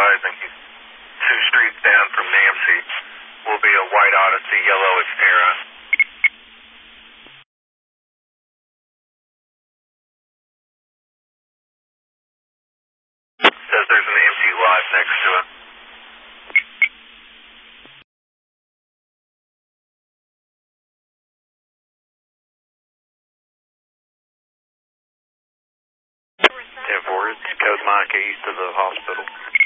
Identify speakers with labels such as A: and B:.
A: advising he's 2 streets down from Nancy. Will be a white Odyssey, yellow Xterra. Says there's an empty lot next to it. It's Code Mike east of the hospital.